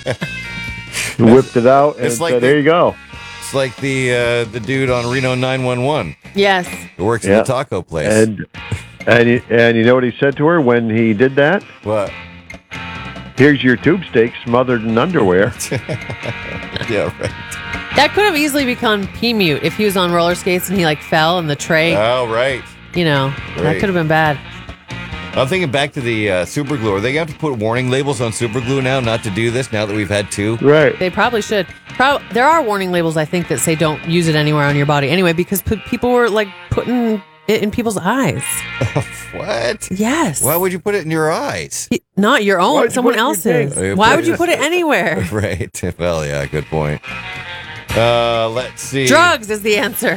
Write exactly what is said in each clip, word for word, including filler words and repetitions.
Whipped it out, and It's like uh, there the- you go. It's like the uh, the dude on Reno nine one one Yes. who works Yeah. at the taco place. And and you, and you know what he said to her when he did that? What? Here's your tube steak smothered in underwear. Yeah, right. That could have easily become P-Mute if he was on roller skates and he like fell and the tray, Oh, right. you know, that Right. could have been bad. I'm thinking back to the uh, super glue. Are they going to have to put warning labels on super glue now not to do this now that we've had two? Right. They probably should. Pro- there are warning labels, I think, that say don't use it anywhere on your body anyway, because p- people were like putting it in people's eyes. What? Yes. Why would you put it in your eyes? Y- Not your own, Why'd you someone put it in your else's. thing? Why would you put it anywhere? Right. Well, yeah, good point. Uh, let's see. Drugs is the answer.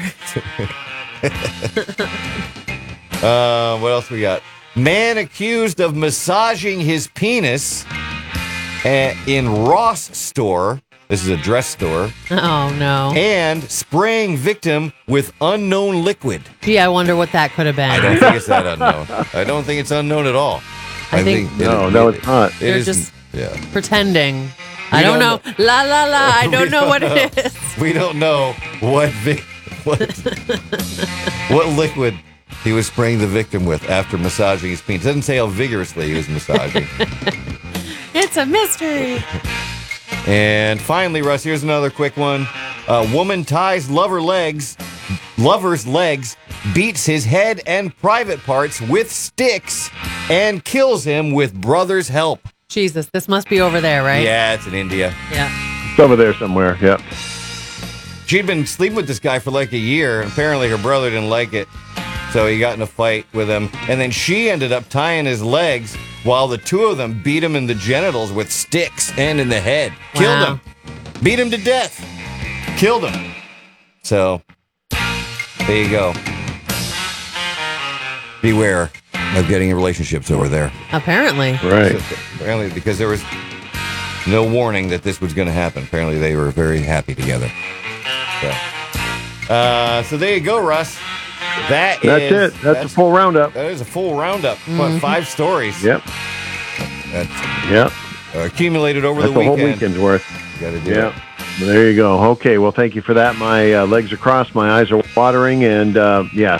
Uh, what else we got? Man accused of massaging his penis uh, in Ross store. This is a dress store. Oh, no. And spraying victim with unknown liquid. Gee, I wonder what that could have been. I don't think it's that unknown. I don't think it's unknown at all. I think- it- No, it- no, it- it's not. It They're is- just- yeah. Pretending. I We don't, don't know. La, la, la. I don't know what don't it know. is. We don't know what vi- what what liquid he was spraying the victim with after massaging his penis. It doesn't say how vigorously he was massaging. It's a mystery. And finally, Russ, here's another quick one. A woman ties lover legs, lover's legs, beats his head and private parts with sticks, and kills him with brother's help. Jesus, this must be over there, right? Yeah, it's in India. Yeah. It's over there somewhere. Yep. She'd been sleeping with this guy for like a year. And apparently, her brother didn't like it. So he got in a fight with him. And then she ended up tying his legs while the two of them beat him in the genitals with sticks and in the head. Killed Wow. him. Beat him to death. Killed him. So, there you go. Beware of getting in relationships over there. Apparently. Right. Apparently, because there was no warning that this was going to happen. Apparently, they were very happy together. So, uh, so there you go, Russ. That That's is, it. That's, a full roundup. That is a full roundup. What, five stories? Yep. That's Yep. uh, accumulated over That's the the whole weekend. weekend's worth. Got to do Yeah. it. There you go. Okay. Well, thank you for that. My uh, legs are crossed. My eyes are watering. And uh, yes.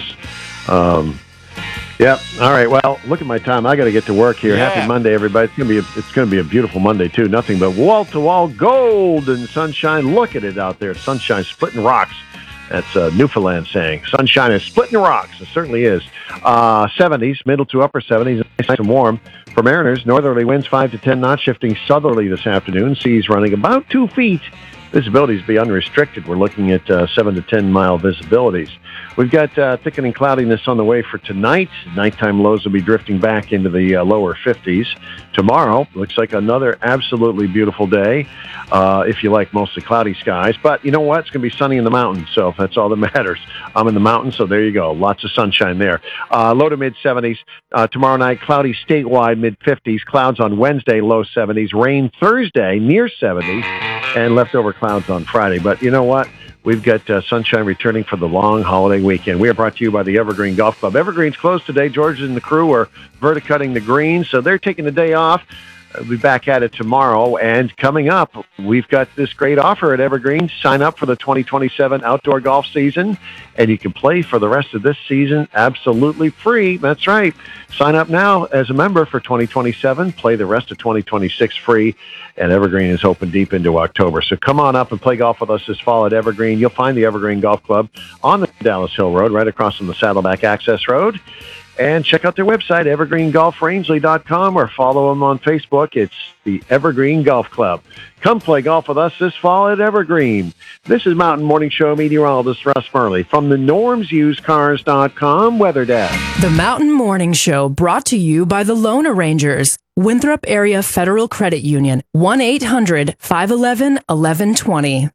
Um, yep. All right. Well, look at my time. I got to get to work here. Yeah. Happy Monday, everybody. It's gonna be a, it's gonna be a beautiful Monday too. Nothing but wall to wall gold and sunshine. Look at it out there. Sunshine splitting rocks. That's uh, Newfoundland saying. Sunshine is splitting rocks. It certainly is. Uh, seventies, middle to upper seventies, nice and warm. For Mariners, northerly winds five to ten knots, shifting southerly this afternoon. Seas running about two feet. Visibilities be unrestricted. We're looking at uh, seven to ten mile visibilities. We've got uh, thickening cloudiness on the way for tonight. Nighttime lows will be drifting back into the uh, lower fifties. Tomorrow looks like another absolutely beautiful day, uh, if you like mostly cloudy skies. But you know what? It's going to be sunny in the mountains, so that's all that matters. I'm in the mountains, so there you go. Lots of sunshine there. Uh, low to mid-seventies. Uh, tomorrow night, cloudy statewide, mid-fifties. Clouds on Wednesday, low seventies. Rain Thursday, near seventies. And leftover clouds on Friday. But you know what? We've got uh, sunshine returning for the long holiday weekend. We are brought to you by the Evergreen Golf Club. Evergreen's closed today. George and the crew are verticutting the greens, so they're taking the day off. We'll be back at it tomorrow. And coming up, we've got this great offer at Evergreen. Sign up for the twenty twenty-seven outdoor golf season, and you can play for the rest of this season absolutely free. That's right. Sign up now as a member for twenty twenty-seven. Play the rest of twenty twenty-six free, and Evergreen is open deep into October. So come on up and play golf with us this fall at Evergreen. You'll find the Evergreen Golf Club on the Dallas Hill Road, right across from the Saddleback Access Road. And check out their website, evergreen golf rangeley dot com, or follow them on Facebook. It's the Evergreen Golf Club. Come play golf with us this fall at Evergreen. This is Mountain Morning Show meteorologist Russ Murley from the norms used cars dot com weather desk. The Mountain Morning Show brought to you by the Loan Arrangers, Winthrop Area Federal Credit Union, one eight hundred five one one eleven twenty.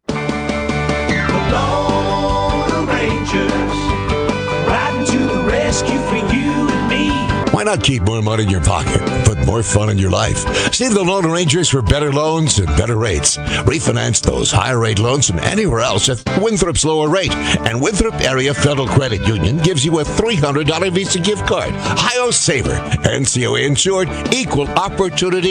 The Lone Rangers, riding to the rescue for you and me. Why not keep more money in your pocket, put more fun in your life? See the Loan Arrangers for better loans and better rates. Refinance those higher rate loans from anywhere else at Winthrop's lower rate. And Winthrop Area Federal Credit Union gives you a three hundred dollars Visa gift card. Hi-Yo Saver, N C O A insured, equal opportunity